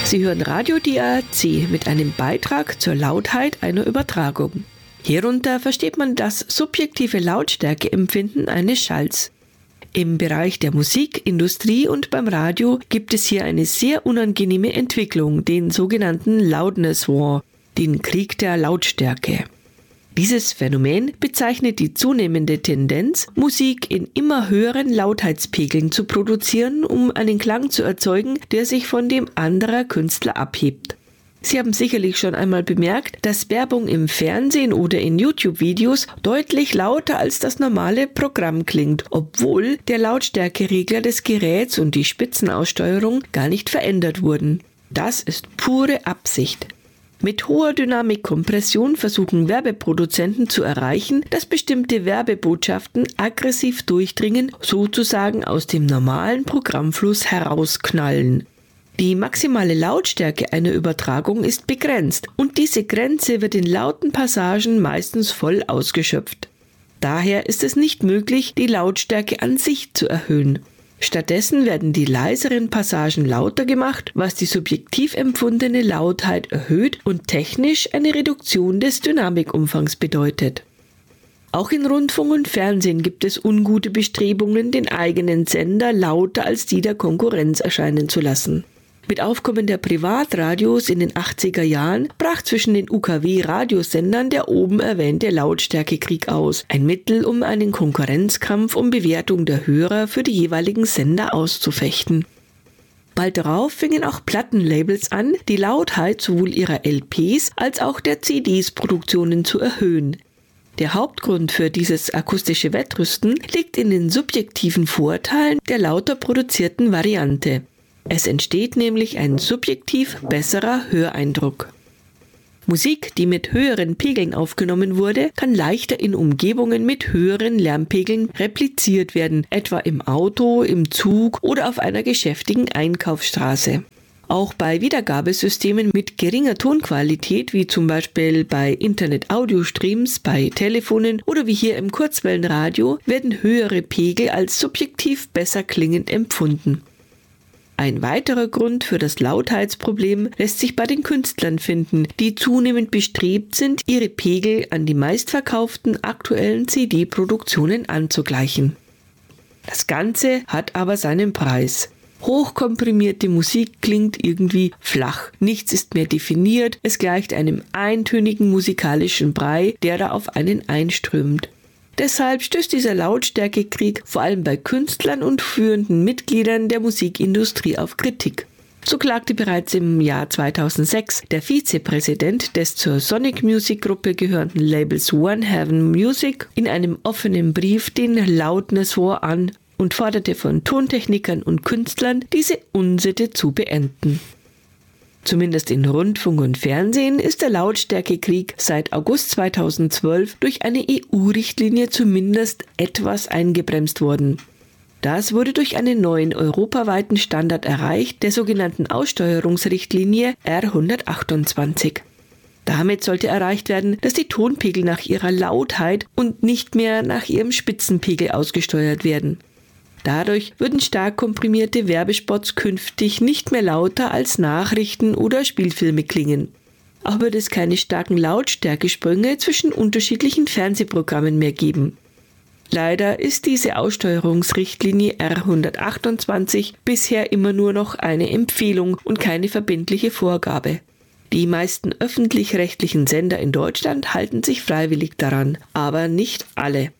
Sie hören Radio DAAC mit einem Beitrag zur Lautheit einer Übertragung. Hierunter versteht man das subjektive Lautstärkeempfinden eines Schalls. Im Bereich der Musikindustrie und beim Radio gibt es hier eine sehr unangenehme Entwicklung, den sogenannten Loudness War, den Krieg der Lautstärke. Dieses Phänomen bezeichnet die zunehmende Tendenz, Musik in immer höheren Lautheitspegeln zu produzieren, um einen Klang zu erzeugen, der sich von dem anderer Künstler abhebt. Sie haben sicherlich schon einmal bemerkt, dass Werbung im Fernsehen oder in YouTube-Videos deutlich lauter als das normale Programm klingt, obwohl der Lautstärkeregler des Geräts und die Spitzenaussteuerung gar nicht verändert wurden. Das ist pure Absicht. Mit hoher Dynamikkompression versuchen Werbeproduzenten zu erreichen, dass bestimmte Werbebotschaften aggressiv durchdringen, sozusagen aus dem normalen Programmfluss herausknallen. Die maximale Lautstärke einer Übertragung ist begrenzt und diese Grenze wird in lauten Passagen meistens voll ausgeschöpft. Daher ist es nicht möglich, die Lautstärke an sich zu erhöhen. Stattdessen werden die leiseren Passagen lauter gemacht, was die subjektiv empfundene Lautheit erhöht und technisch eine Reduktion des Dynamikumfangs bedeutet. Auch in Rundfunk und Fernsehen gibt es ungute Bestrebungen, den eigenen Sender lauter als die der Konkurrenz erscheinen zu lassen. Mit Aufkommen der Privatradios in den 80er Jahren brach zwischen den UKW-Radiosendern der oben erwähnte Lautstärkekrieg aus, ein Mittel, um einen Konkurrenzkampf um Bewertung der Hörer für die jeweiligen Sender auszufechten. Bald darauf fingen auch Plattenlabels an, die Lautheit sowohl ihrer LPs als auch der CDs-Produktionen zu erhöhen. Der Hauptgrund für dieses akustische Wettrüsten liegt in den subjektiven Vorteilen der lauter produzierten Variante. Es entsteht nämlich ein subjektiv besserer Höreindruck. Musik, die mit höheren Pegeln aufgenommen wurde, kann leichter in Umgebungen mit höheren Lärmpegeln repliziert werden, etwa im Auto, im Zug oder auf einer geschäftigen Einkaufsstraße. Auch bei Wiedergabesystemen mit geringer Tonqualität, wie zum Beispiel bei Internet-Audio-Streams, bei Telefonen oder wie hier im Kurzwellenradio, werden höhere Pegel als subjektiv besser klingend empfunden. Ein weiterer Grund für das Lautheitsproblem lässt sich bei den Künstlern finden, die zunehmend bestrebt sind, ihre Pegel an die meistverkauften aktuellen CD-Produktionen anzugleichen. Das Ganze hat aber seinen Preis. Hochkomprimierte Musik klingt irgendwie flach, nichts ist mehr definiert, es gleicht einem eintönigen musikalischen Brei, der da auf einen einströmt. Deshalb stößt dieser Lautstärkekrieg vor allem bei Künstlern und führenden Mitgliedern der Musikindustrie auf Kritik. So klagte bereits im Jahr 2006 der Vizepräsident des zur Sonic Music Gruppe gehörenden Labels One Heaven Music in einem offenen Brief den Loudness War an und forderte von Tontechnikern und Künstlern, diese Unsitte zu beenden. Zumindest in Rundfunk und Fernsehen ist der Lautstärkekrieg seit August 2012 durch eine EU-Richtlinie zumindest etwas eingebremst worden. Das wurde durch einen neuen europaweiten Standard erreicht, der sogenannten Aussteuerungsrichtlinie R128. Damit sollte erreicht werden, dass die Tonpegel nach ihrer Lautheit und nicht mehr nach ihrem Spitzenpegel ausgesteuert werden. Dadurch würden stark komprimierte Werbespots künftig nicht mehr lauter als Nachrichten oder Spielfilme klingen. Auch wird es keine starken Lautstärkesprünge zwischen unterschiedlichen Fernsehprogrammen mehr geben. Leider ist diese Aussteuerungsrichtlinie R128 bisher immer nur noch eine Empfehlung und keine verbindliche Vorgabe. Die meisten öffentlich-rechtlichen Sender in Deutschland halten sich freiwillig daran, aber nicht alle.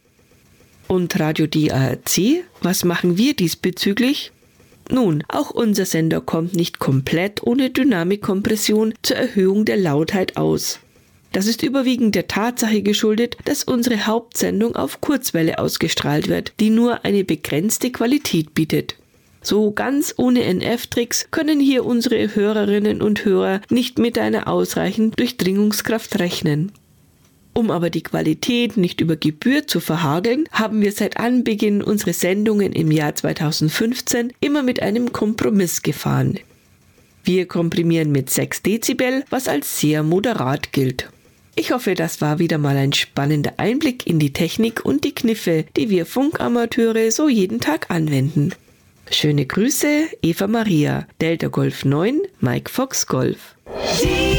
Und Radio DAAC, was machen wir diesbezüglich? Nun, auch unser Sender kommt nicht komplett ohne Dynamikkompression zur Erhöhung der Lautheit aus. Das ist überwiegend der Tatsache geschuldet, dass unsere Hauptsendung auf Kurzwelle ausgestrahlt wird, die nur eine begrenzte Qualität bietet. So ganz ohne NF-Tricks können hier unsere Hörerinnen und Hörer nicht mit einer ausreichenden Durchdringungskraft rechnen. Um aber die Qualität nicht über Gebühr zu verhageln, haben wir seit Anbeginn unsere Sendungen im Jahr 2015 immer mit einem Kompromiss gefahren. Wir komprimieren mit 6 Dezibel, was als sehr moderat gilt. Ich hoffe, das war wieder mal ein spannender Einblick in die Technik und die Kniffe, die wir Funkamateure so jeden Tag anwenden. Schöne Grüße, Eva Maria, Delta Golf 9, Mike Fox Golf.